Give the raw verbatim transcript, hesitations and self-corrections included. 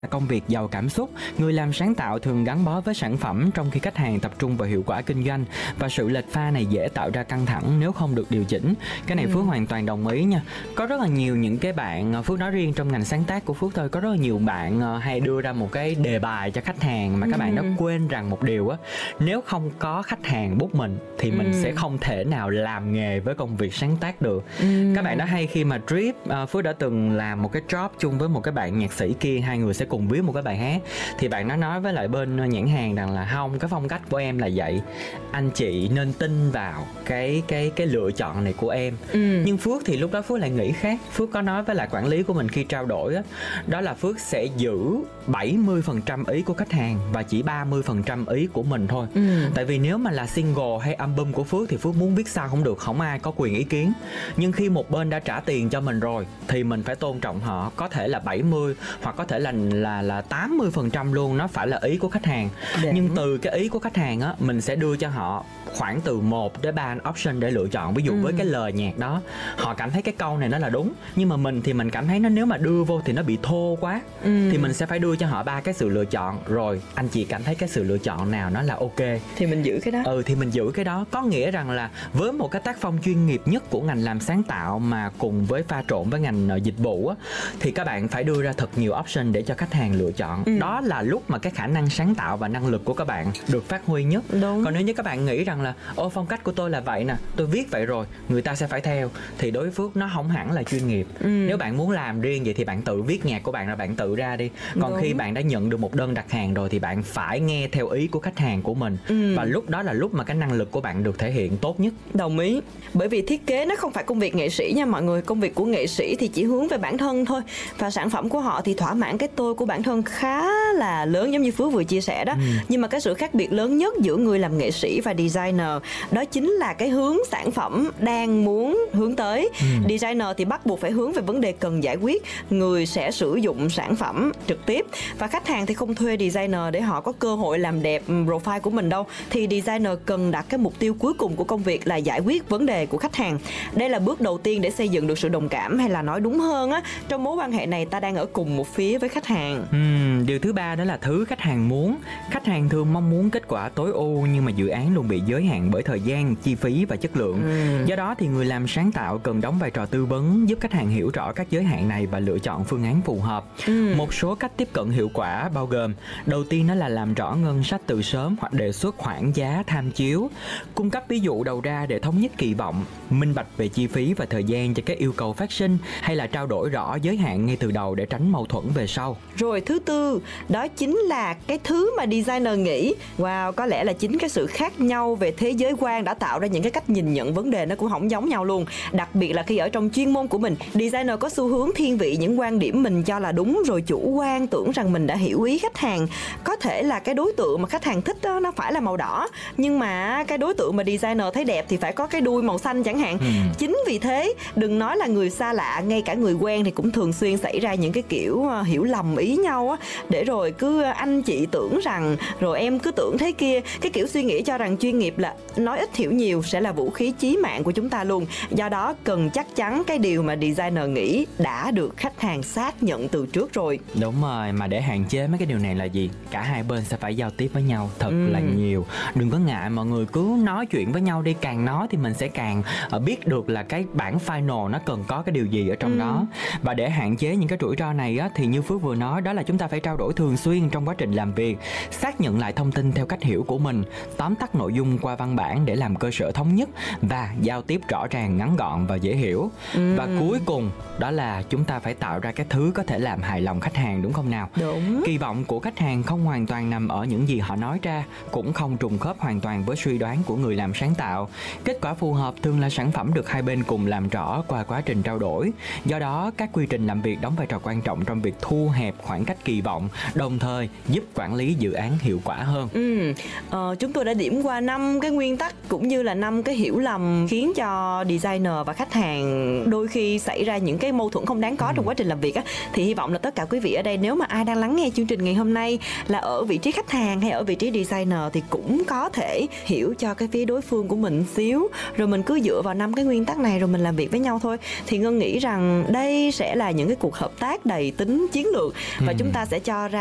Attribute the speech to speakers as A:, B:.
A: Công việc giàu cảm xúc, người làm sáng tạo thường gắn bó với sản phẩm trong khi khách hàng tập trung vào hiệu quả kinh doanh, và sự lệch pha này dễ tạo ra căng thẳng nếu không được điều chỉnh. Cái này ừ. Phước hoàn toàn đồng ý nha. Có rất là nhiều những cái bạn, Phước nói riêng trong ngành sáng tác của Phước thôi, có rất là nhiều bạn hay đưa ra một cái đề bài cho khách hàng mà các ừ. bạn đã quên rằng một điều á, nếu không có khách hàng book mình thì ừ. mình sẽ không thể nào làm nghề với công việc sáng tác được. Ừ. Các bạn đó hay khi mà trip, Phước đã từng làm một cái job chung với một cái bạn nhạc sĩ kia, hai người sẽ cùng viết một cái bài hát, thì bạn nó nói với lại bên nhãn hàng rằng là không, cái phong cách của em là vậy, anh chị nên tin vào cái cái cái lựa chọn này của em. ừ. Nhưng Phước thì lúc đó Phước lại nghĩ khác. Phước có nói với lại quản lý của mình khi trao đổi đó, đó là Phước sẽ giữ bảy mươi phần trăm ý của khách hàng và chỉ ba mươi phần trăm ý của mình thôi. ừ. Tại vì nếu mà là single hay album của Phước thì Phước muốn viết sao không được, không ai có quyền ý kiến. Nhưng khi một bên đã trả tiền cho mình rồi thì mình phải tôn trọng họ. Có thể là bảy mươi hoặc có thể là là là tám mươi phần trăm luôn, nó phải là ý của khách hàng. Để... nhưng từ cái ý của khách hàng á, mình sẽ đưa cho họ khoảng từ một đến ba option để lựa chọn. Ví dụ ừ. với cái lời nhạc đó, họ cảm thấy cái câu này nó là đúng, nhưng mà mình thì mình cảm thấy nó nếu mà đưa vô thì nó bị thô quá. ừ. Thì mình sẽ phải đưa cho họ ba cái sự lựa chọn, rồi anh chị cảm thấy cái sự lựa chọn nào nó là ok
B: thì mình giữ cái đó.
A: Ừ thì mình giữ cái đó. Có nghĩa rằng là với một cái tác phong chuyên nghiệp nhất của ngành làm sáng tạo mà cùng với pha trộn với ngành dịch vụ á, thì các bạn phải đưa ra thật nhiều option để cho khách hàng lựa chọn. ừ. Đó là lúc mà cái khả năng sáng tạo và năng lực của các bạn được phát huy nhất.
B: Đúng.
A: Còn nếu như các bạn nghĩ rằng là ô phong cách của tôi là vậy nè, tôi viết vậy rồi người ta sẽ phải theo, thì đối với Phước nó không hẳn là chuyên nghiệp. ừ. Nếu bạn muốn làm riêng vậy thì bạn tự viết nhạc của bạn là bạn tự ra đi. Còn Đúng. khi bạn đã nhận được một đơn đặt hàng rồi thì bạn phải nghe theo ý của khách hàng của mình. ừ. Và lúc đó là lúc mà cái năng lực của bạn được thể hiện tốt nhất.
B: Đồng ý. Bởi vì thiết kế nó không phải công việc nghệ sĩ nha mọi người. Công việc của nghệ sĩ thì chỉ hướng về bản thân thôi, và sản phẩm của họ thì thỏa mãn cái tôi của bản thân khá là lớn, giống như Phước vừa chia sẻ đó. ừ. Nhưng mà cái sự khác biệt lớn nhất giữa người làm nghệ sĩ và designer đó chính là cái hướng sản phẩm đang muốn hướng tới. ừ. Designer thì bắt buộc phải hướng về vấn đề cần giải quyết, người sẽ sử dụng sản phẩm trực tiếp, và khách hàng thì không thuê designer để họ có cơ hội làm đẹp profile của mình đâu. Thì designer cần đặt cái mục tiêu cuối cùng của công việc là giải quyết vấn đề của khách hàng. Đây là bước đầu tiên để xây dựng được sự đồng cảm, hay là nói đúng hơn á, trong mối quan hệ này ta đang ở cùng một phía với khách hàng.
A: ừ, Điều thứ ba đó là thứ khách hàng muốn. Khách hàng thường mong muốn kết quả tối ưu, nhưng mà dự án luôn bị giới hạn bởi thời gian, chi phí và chất lượng. ừ. Do đó thì người làm sáng tạo cần đóng vai trò tư vấn, giúp khách hàng hiểu rõ các giới hạn này và lựa chọn phương án phù hợp. ừ. Một số cách tiếp cận hiệu quả bao gồm: đầu tiên đó là làm rõ ngân sách từ sớm hoặc đề xuất khoản giá tham chiếu, cung cấp ví dụ đầu ra để thống nhất kỳ vọng, minh bạch về chi phí và thời gian cho các yêu cầu phát sinh, hay là trao đổi rõ giới hạn ngay từ đầu để tránh mâu thuẫn về sau.
B: Rồi thứ tư, đó chính là cái thứ mà designer nghĩ. Wow, có lẽ là chính cái sự khác nhau về thế giới quan đã tạo ra những cái cách nhìn nhận vấn đề nó cũng không giống nhau luôn. Đặc biệt là khi ở trong chuyên môn của mình, designer có xu hướng thiên vị những quan điểm mình cho là đúng, rồi chủ quan tưởng rằng mình đã hiểu ý khách hàng. Có thể là cái đối tượng mà khách hàng thích đó, nó phải là màu đỏ, nhưng mà cái đối tượng mà designer thấy đẹp thì phải có cái đuôi màu xanh chẳng hạn. ừ. Chính vì thế, đừng nói là người xa lạ, ngay cả người quen thì cũng thường xuyên xảy ra những cái kiểu hiểu lầm ý nhau á, để rồi cứ anh chị tưởng rằng, rồi em cứ tưởng thế kia. Cái kiểu suy nghĩ cho rằng chuyên nghiệp là nói ít hiểu nhiều sẽ là vũ khí chí mạng của chúng ta luôn. Do đó cần chắc chắn cái điều mà designer nghĩ đã được khách hàng xác nhận từ trước rồi.
A: Đúng rồi, mà để hạn chế mấy cái điều này là gì? Cả hai bên sẽ phải giao tiếp với nhau thật ừ. là nhiều. Đừng có ngại, mọi người cứ nói chuyện với nhau đi. Càng nói thì mình sẽ càng biết được là cái bản final nó cần có cái điều gì ở trong ừ. đó. Và để hạn chế những cái rủi ro này á, thì như Phước vừa nói, đó là chúng ta phải trao đổi thường xuyên trong quá trình làm việc, xác nhận lại thông tin theo cách hiểu của mình, tóm tắt nội dung qua văn bản để làm cơ sở thống nhất, và giao tiếp rõ ràng, ngắn gọn và dễ hiểu. ừ. Và cuối cùng đó là chúng ta phải tạo ra cái thứ có thể làm hài lòng khách hàng, đúng không nào?
B: Đúng.
A: Kỳ vọng của khách hàng không hoàn toàn nằm ở những gì họ nói ra, cũng không trùng khớp hoàn toàn với suy đoán của người làm sáng tạo. Kết quả phù hợp thường là sản phẩm được hai bên cùng làm rõ qua quá trình trao đổi. Do đó, các quy trình làm việc đóng vai trò quan trọng trong việc thu hẹp khoảng cách kỳ vọng, đồng thời giúp quản lý dự án hiệu quả hơn.
B: Ừ. Ờ, chúng tôi đã điểm qua năm cái nguyên tắc cũng như là năm cái hiểu lầm khiến cho designer và khách hàng đôi khi xảy ra những cái mâu thuẫn không đáng có ừ. trong quá trình làm việc á. Thì hy vọng là tất cả quý vị ở đây, nếu mà ai ai đang lắng nghe chương trình ngày hôm nay là ở vị trí khách hàng hay ở vị trí designer thì cũng có thể hiểu cho cái phía đối phương của mình xíu, rồi mình cứ dựa vào năm cái nguyên tắc này rồi mình làm việc với nhau thôi. Thì Ngân nghĩ rằng đây sẽ là những cái cuộc hợp tác đầy tính chiến lược và ừ. chúng ta sẽ cho ra